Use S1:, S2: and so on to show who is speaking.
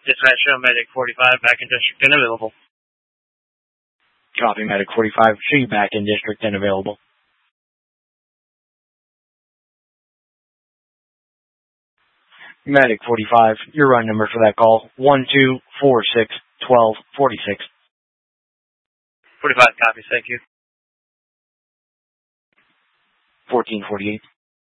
S1: Dispatch show Medic 45 back in district and available.
S2: Copy, Medic 45. Show you back in district and available. Medic 45, your run number for that call, 1246-1246.
S1: 45 copies, thank you.
S2: 1448.